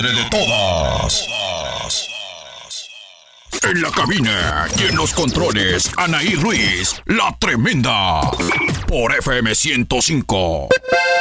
madre de todas. En la cabina y en los controles, Anaí Ruiz, la tremenda. Por FM 105.